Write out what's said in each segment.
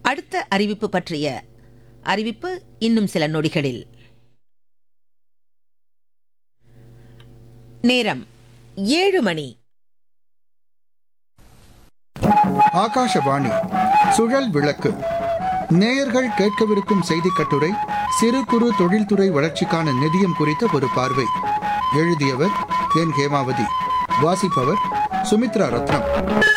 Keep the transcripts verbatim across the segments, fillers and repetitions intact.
அடுத்த அறிவிப்பு பற்றிய அறிவிப்பு இன்னும் சில நொடிகளில். நேரம் ஏழு மணி. ஆகாஷவாணி சுழல் விளக்கு. நேயர்கள் கேட்கவிருக்கும் செய்திக் கட்டுரை சிறு குறு தொழில்துறை வளர்ச்சிக்கான நிதியம் குறித்த ஒரு பார்வை. எழுதியவர் என் ஹேமாவதி. வாசிப்பவர் சுமித்ரா ரத்னம்.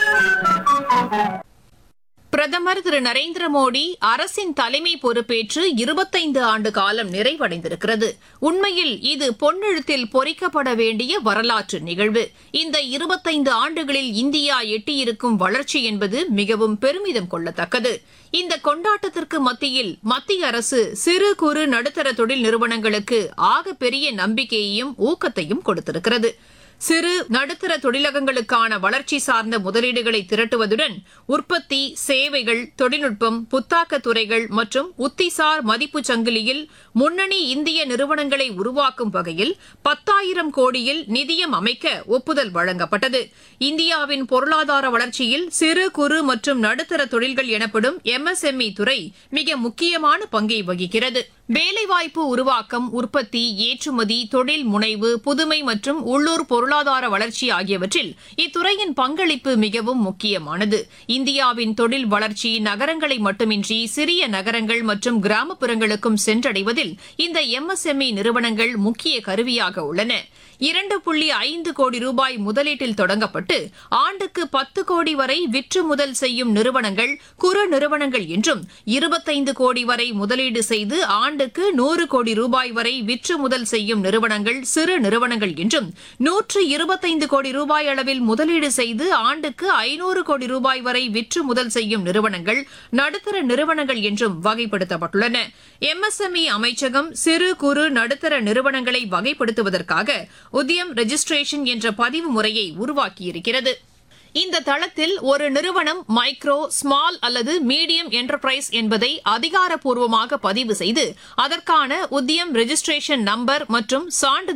பிரதமர் திரு நரேந்திர மோடி அரசின் தலைமை பொறுப்பேற்று இருபத்தைந்து ஆண்டு காலம் நிறைவடைந்திருக்கிறது. உண்மையில் இது பொன்னெழுத்தில் பொறிக்கப்பட வேண்டிய வரலாற்று நிகழ்வு. இந்த இருபத்தைந்து ஆண்டுகளில் இந்தியா எட்டியிருக்கும் வளர்ச்சி என்பது மிகவும் பெருமிதம் கொள்ளத்தக்கது. இந்த கொண்டாட்டத்திற்கு மத்தியில் மத்திய அரசு சிறு குறு நடுத்தர தொழில் நிறுவனங்களுக்கு ஆகப்பெரிய நம்பிக்கையையும் ஊக்கத்தையும் கொடுத்திருக்கிறது. சிறு நடுத்தர தொழிலகங்களுக்கான வளர்ச்சி சார்ந்த முதலீடுகளை திரட்டுவதுடன் உற்பத்தி, சேவைகள், தொழில்நுட்பம், புத்தாக்க துறைகள் மற்றும் உத்திசார் மதிப்பு சங்கிலியில் முன்னணி இந்திய நிறுவனங்களை உருவாக்கும் வகையில் பத்தாயிரம் கோடியில் நிதியம் அமைக்க ஒப்புதல் வழங்கப்பட்டது. இந்தியாவின் பொருளாதார வளர்ச்சியில் சிறு குறு மற்றும் நடுத்தர தொழில்கள் எனப்படும் எம் எஸ் எம் இ துறை மிக முக்கியமான பங்கை வகிக்கிறது. வேலைவாய்ப்பு உருவாக்கம், உற்பத்தி, ஏற்றுமதி, தொழில் முனைவு, புதுமை மற்றும் உள்ளூர் பொருளாதார வளர்ச்சி ஆகியவற்றில் இத்துறையின் பங்களிப்பு மிகவும் முக்கியமானது. இந்தியாவின் தொழில் வளர்ச்சி நகரங்களை மட்டுமின்றி சிறிய நகரங்கள் மற்றும் கிராமப்புறங்களுக்கும் சென்றடைவதில் இந்த எம் எஸ் எம் இ நிறுவனங்கள் முக்கிய கருவியாக உள்ளன. இரண்டு புள்ளி ஐந்து கோடி ரூபாய் முதலீட்டில் தொடங்கப்பட்டு ஆண்டுக்கு பத்து கோடி வரை விற்று முதல் செய்யும் நிறுவனங்கள் குறு நிறுவனங்கள் என்றும், இருபத்தைந்து கோடி வரை முதலீடு செய்து ஆண்டுக்கு நூறு கோடி ரூபாய் வரை விற்று முதல் செய்யும் நிறுவனங்கள் சிறு நிறுவனங்கள் என்றும், நூற்று இருபத்தைந்து கோடி ரூபாய் அளவில் முதலீடு செய்து ஆண்டுக்கு ஐநூறு கோடி ரூபாய் வரை விற்று முதல் செய்யும் நிறுவனங்கள் நடுத்தர நிறுவனங்கள் என்றும் வகைப்படுத்தப்பட்டுள்ளன. எம் எஸ் எம் இ அமைச்சகம் சிறு குறு நடுத்தர நிறுவனங்களை வகைப்படுத்துவதற்காக உத்யம் ரெஜிஸ்ட்ரேஷன் என்ற பதிவு முறையை உருவாக்கியிருக்கிறது. இந்த தளத்தில் ஒரு நிறுவனம் மைக்ரோ, ஸ்மால் அல்லது மீடியம் என்டர்பிரைஸ் என்பதை அதிகாரப்பூர்வமாக பதிவு செய்து அதற்கான உத்யம் ரெஜிஸ்ட்ரேஷன் நம்பர் மற்றும் சான்றிதழ்